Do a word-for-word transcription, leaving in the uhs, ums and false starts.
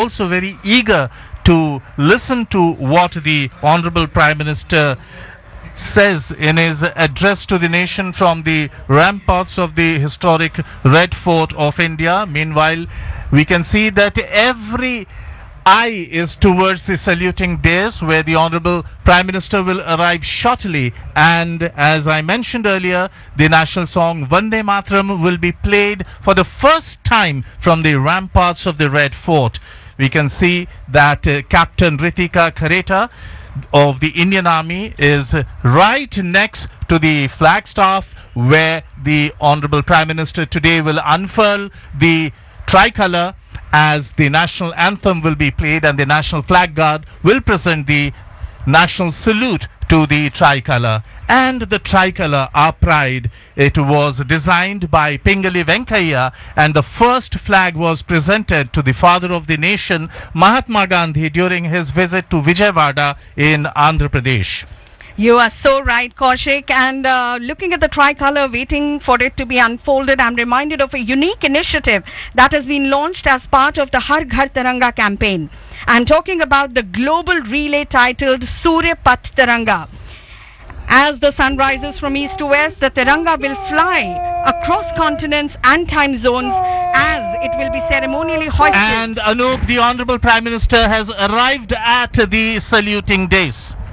also very eager to listen to what the Honorable Prime Minister says in his address to the nation from the ramparts of the historic Red Fort of India. Meanwhile, we can see that every eye is towards the saluting dais, where the Honorable Prime Minister will arrive shortly, and as I mentioned earlier, the national song Vande Mataram will be played for the first time from the ramparts of the Red Fort. We can see that uh, Captain Ritika Khareta of the Indian Army is right next to the flagstaff, where the Honorable Prime Minister today will unfurl the tricolour as the national anthem will be played, and the National Flag Guard will present the national salute to the tricolour. And the tricolour, our pride, it was designed by Pingali Venkaiah, and the first flag was presented to the father of the nation, Mahatma Gandhi, during his visit to Vijayawada in Andhra Pradesh. You are so right, Kaushik. And uh, looking at the tricolour, waiting for it to be unfolded, I'm reminded of a unique initiative that has been launched as part of the Har Ghar Tiranga campaign. I'm talking about the global relay titled Surya Path Tiranga. As the sun rises from east to west, the Tiranga will fly across continents and time zones as it will be ceremonially hoisted. And Anup, the Honorable Prime Minister has arrived at the saluting dais.